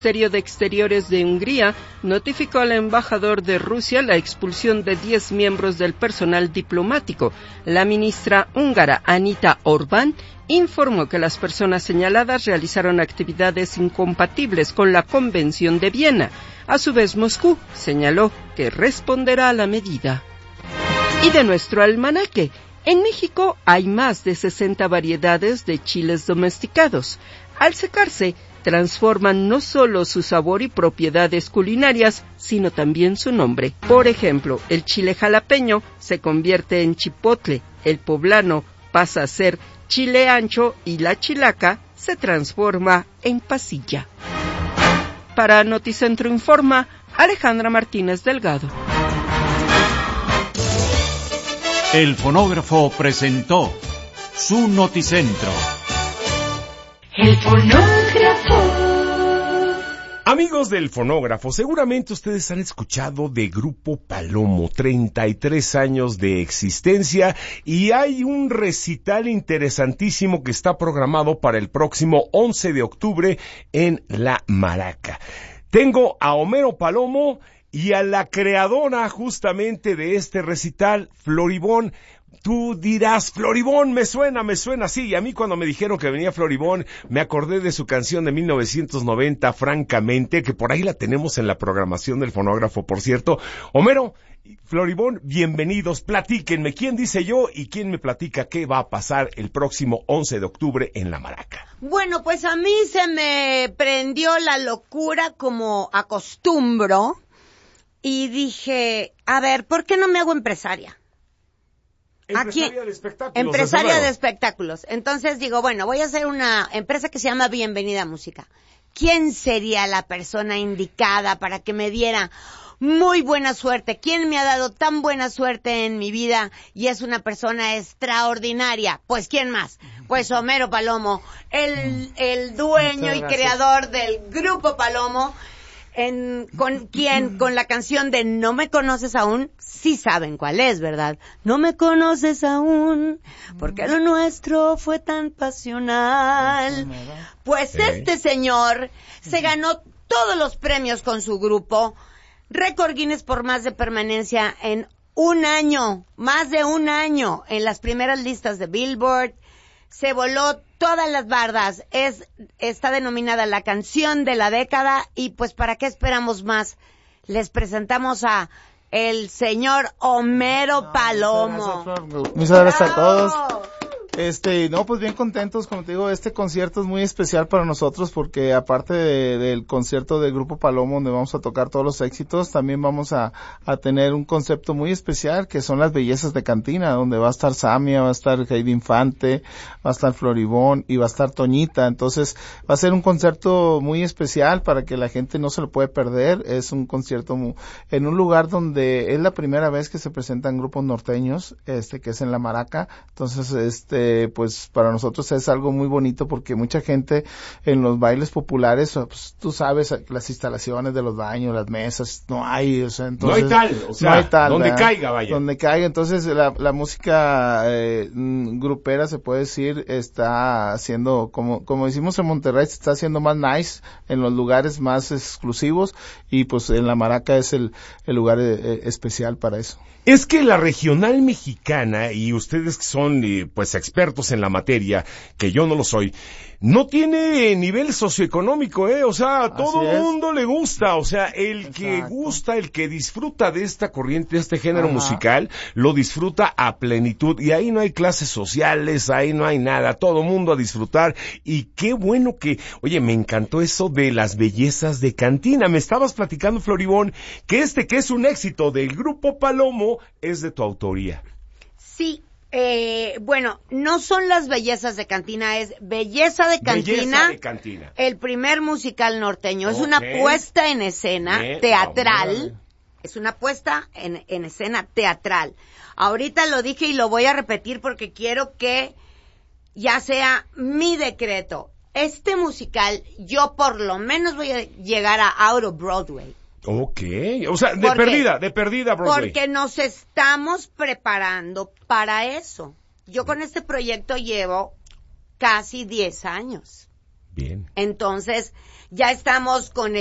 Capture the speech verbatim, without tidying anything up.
El Ministerio de Exteriores de Hungría notificó al embajador de Rusia la expulsión de diez miembros del personal diplomático. La ministra húngara Anita Orbán informó que las personas señaladas realizaron actividades incompatibles con la Convención de Viena. A su vez, Moscú señaló que responderá a la medida. Y de nuestro almanaque, en México hay más de sesenta variedades de chiles domesticados. Al secarse, transforman no solo su sabor y propiedades culinarias, sino también su nombre. Por ejemplo, el chile jalapeño se convierte en chipotle, el poblano pasa a ser chile ancho y la chilaca se transforma en pasilla. Para Noticentro Informa, Alejandra Martínez Delgado. El fonógrafo presentó su Noticentro. El fonógrafo. Amigos del fonógrafo, seguramente ustedes han escuchado de Grupo Palomo, treinta y tres años de existencia, y hay un recital interesantísimo que está programado para el próximo once de octubre en La Maraca. Tengo a Homero Palomo y a la creadora justamente de este recital, Floribón. Tú dirás, Floribón, me suena, me suena, sí, y a mí cuando me dijeron que venía Floribón, me acordé de su canción de mil novecientos noventa, Francamente, que por ahí la tenemos en la programación del fonógrafo, por cierto. Homero, Floribón, bienvenidos, platíquenme, ¿quién dice yo y quién me platica qué va a pasar el próximo once de octubre en La Maraca? Bueno, pues a mí se me prendió la locura como acostumbro y dije, a ver, ¿por qué no me hago empresaria? Empresaria Aquí, de espectáculos. empresaria de espectáculos. Entonces digo, bueno, voy a hacer una empresa que se llama Bienvenida Música. ¿Quién sería la persona indicada para que me diera muy buena suerte? ¿Quién me ha dado tan buena suerte en mi vida y es una persona extraordinaria? Pues, ¿quién más? Pues Homero Palomo, el, el dueño y creador del Grupo Palomo, en, con quien, con la canción de No me conoces aún, sí saben cuál es, ¿verdad? No me conoces aún, porque lo nuestro fue tan pasional. Pues este señor se ganó todos los premios con su grupo, récord Guinness por más de permanencia en un año, más de un año, en las primeras listas de Billboard, se voló todas las bardas, es, está denominada la canción de la década, y pues ¿para qué esperamos más? Les presentamos a el señor Homero Palomo. Muchas gracias a todos. Este, no, pues bien contentos, como te digo, este concierto es muy especial para nosotros porque aparte de, del concierto del Grupo Palomo donde vamos a tocar todos los éxitos, también vamos a, a tener un concepto muy especial que son las bellezas de cantina, donde va a estar Samia, va a estar Heidi Infante, va a estar Floribón y va a estar Toñita. Entonces va a ser un concierto muy especial para que la gente no se lo puede perder. Es un concierto muy, en un lugar donde es la primera vez que se presentan grupos norteños, este, que es en La Maraca. Entonces, este, pues para nosotros es algo muy bonito porque mucha gente en los bailes populares, pues tú sabes, las instalaciones de los baños, las mesas, no hay, o sea, entonces... No hay tal, o sea, no hay tal, donde ¿verdad? caiga, vaya. Donde caiga, entonces la, la música eh, grupera, se puede decir, está haciendo, como como decimos en Monterrey, se está haciendo más nice en los lugares más exclusivos y pues en La Maraca es el, el lugar eh, especial para eso. Es que la regional mexicana, y ustedes que son eh, pues expertos en la materia, que yo no lo soy, no tiene nivel socioeconómico, eh, o sea, a todo el mundo le gusta, o sea, el Exacto. que gusta, el que disfruta de esta corriente, de este género Ajá. musical, lo disfruta a plenitud, y ahí no hay clases sociales, ahí no hay nada, todo mundo a disfrutar, y qué bueno que, oye, me encantó eso de las bellezas de cantina, me estabas platicando, Floribón, que este que es un éxito del Grupo Palomo, es de tu autoría. Sí, eh, bueno, no son las bellezas de cantina, es Belleza de Cantina, Belleza de Cantina. El primer musical norteño. Okay. Es una puesta en escena Bien, teatral, es una puesta en, en escena teatral. Ahorita lo dije y lo voy a repetir porque quiero que ya sea mi decreto. Este musical, yo por lo menos voy a llegar a Out of Broadway. Ok, o sea, de porque, perdida, de perdida Broadway. Porque nos estamos preparando para eso. Yo con este proyecto llevo casi diez años. Bien. Entonces, Ya estamos con el